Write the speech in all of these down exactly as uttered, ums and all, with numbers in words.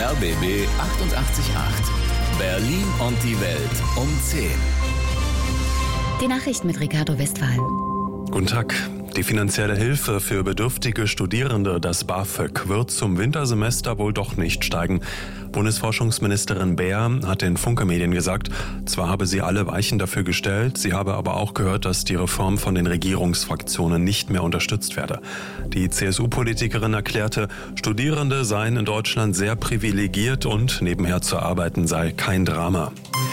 R B B achtundachtzig Komma acht. Berlin und die Welt um zehn. Die Nachrichten mit Ricardo Westphal. Guten Tag. Die finanzielle Hilfe für bedürftige Studierende, das BAföG, wird zum Wintersemester wohl doch nicht steigen. Bundesforschungsministerin Beer hat den Funke-Medien gesagt, zwar habe sie alle Weichen dafür gestellt, sie habe aber auch gehört, dass die Reform von den Regierungsfraktionen nicht mehr unterstützt werde. Die C S U-Politikerin erklärte, Studierende seien in Deutschland sehr privilegiert und nebenher zu arbeiten sei kein Drama.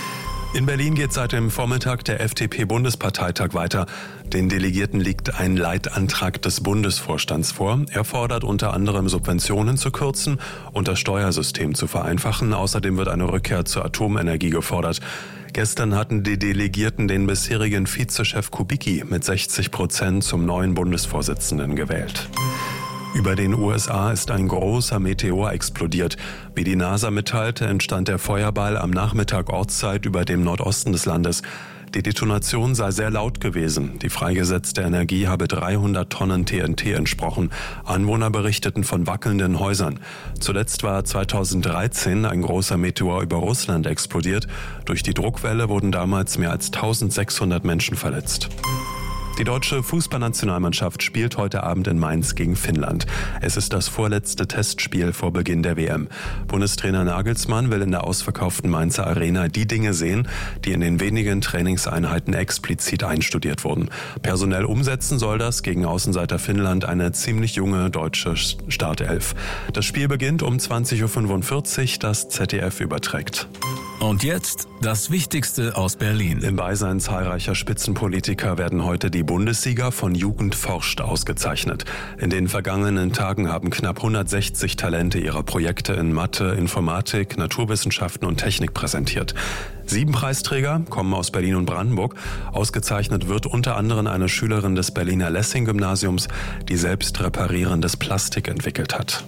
In Berlin geht seit dem Vormittag der F D P-Bundesparteitag weiter. Den Delegierten liegt ein Leitantrag des Bundesvorstands vor. Er fordert unter anderem Subventionen zu kürzen und das Steuersystem zu vereinfachen. Außerdem wird eine Rückkehr zur Atomenergie gefordert. Gestern hatten die Delegierten den bisherigen Vizechef Kubicki mit sechzig Prozent zum neuen Bundesvorsitzenden gewählt. Über den U S A ist ein großer Meteor explodiert. Wie die NASA mitteilte, entstand der Feuerball am Nachmittag Ortszeit über dem Nordosten des Landes. Die Detonation sei sehr laut gewesen. Die freigesetzte Energie habe dreihundert Tonnen T N T entsprochen. Anwohner berichteten von wackelnden Häusern. Zuletzt war zweitausenddreizehn ein großer Meteor über Russland explodiert. Durch die Druckwelle wurden damals mehr als eintausendsechshundert Menschen verletzt. Die deutsche Fußballnationalmannschaft spielt heute Abend in Mainz gegen Finnland. Es ist das vorletzte Testspiel vor Beginn der W M. Bundestrainer Nagelsmann will in der ausverkauften Mainzer Arena die Dinge sehen, die in den wenigen Trainingseinheiten explizit einstudiert wurden. Personell umsetzen soll das gegen Außenseiter Finnland eine ziemlich junge deutsche Startelf. Das Spiel beginnt um zwanzig Uhr fünfundvierzig, das Z D F überträgt. Und jetzt das Wichtigste aus Berlin. Im Beisein zahlreicher Spitzenpolitiker werden heute die Bundessieger von Jugend forscht ausgezeichnet. In den vergangenen Tagen haben knapp hundertsechzig Talente ihre Projekte in Mathe, Informatik, Naturwissenschaften und Technik präsentiert. Sieben Preisträger kommen aus Berlin und Brandenburg. Ausgezeichnet wird unter anderem eine Schülerin des Berliner Lessing-Gymnasiums, die selbst reparierendes Plastik entwickelt hat.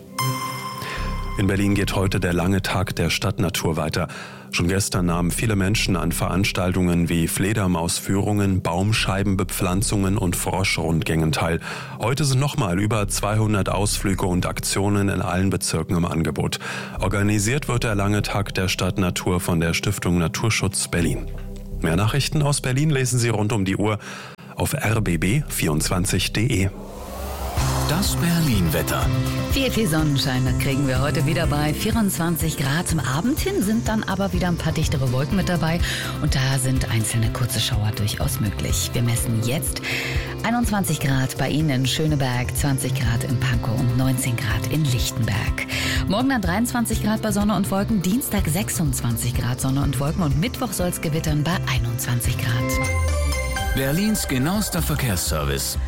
In Berlin geht heute der lange Tag der Stadtnatur weiter. Schon gestern nahmen viele Menschen an Veranstaltungen wie Fledermausführungen, Baumscheibenbepflanzungen und Froschrundgängen teil. Heute sind nochmal über zweihundert Ausflüge und Aktionen in allen Bezirken im Angebot. Organisiert wird der lange Tag der Stadtnatur von der Stiftung Naturschutz Berlin. Mehr Nachrichten aus Berlin lesen Sie rund um die Uhr auf r b b vierundzwanzig punkt d e. Das Berlin-Wetter. Viel, viel Sonnenschein, das kriegen wir heute wieder bei vierundzwanzig Grad. Zum Abend hin sind dann aber wieder ein paar dichtere Wolken mit dabei und da sind einzelne kurze Schauer durchaus möglich. Wir messen jetzt einundzwanzig Grad bei Ihnen in Schöneberg, zwanzig Grad in Pankow und neunzehn Grad in Lichtenberg. Morgen dann dreiundzwanzig Grad bei Sonne und Wolken, Dienstag sechsundzwanzig Grad Sonne und Wolken und Mittwoch soll es gewittern bei einundzwanzig Grad. Berlins genauester Verkehrsservice.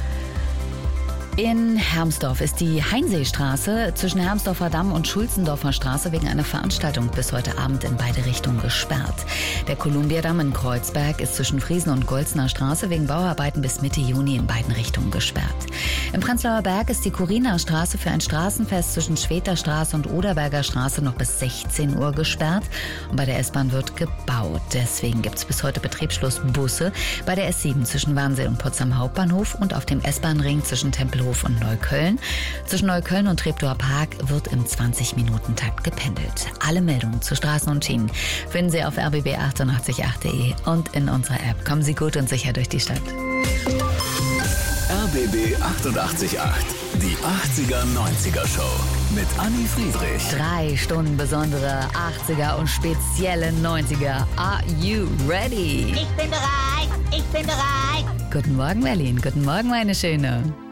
In Hermsdorf ist die Heinseestraße zwischen Hermsdorfer Damm und Schulzendorfer Straße wegen einer Veranstaltung bis heute Abend in beide Richtungen gesperrt. Der Kolumbiadamm in Kreuzberg ist zwischen Friesen und Golzner Straße wegen Bauarbeiten bis Mitte Juni in beiden Richtungen gesperrt. Im Prenzlauer Berg ist die Kuriner Straße für ein Straßenfest zwischen Schweter Straße und Oderberger Straße noch bis sechzehn Uhr gesperrt. Und bei der S-Bahn wird gebaut. Deswegen gibt es bis heute Betriebsschluss Busse bei der S sieben zwischen Wannsee und Potsdam Hauptbahnhof und auf dem S-Bahn-Ring zwischen Tempelhof und Neukölln. Zwischen Neukölln und Treptower Park wird im zwanzig-Minuten-Takt gependelt. Alle Meldungen zu Straßen und Schienen finden Sie auf r b b achtundachtzig Komma acht punkt d e und in unserer App. Kommen Sie gut und sicher durch die Stadt. R b B achtundachtzig Komma acht. Die achtziger-neunziger-Show mit Anni Friedrich. Drei Stunden besondere achtziger und spezielle neunziger. Are you ready? Ich bin bereit, ich bin bereit. Guten Morgen, Berlin. Guten Morgen, meine Schöne.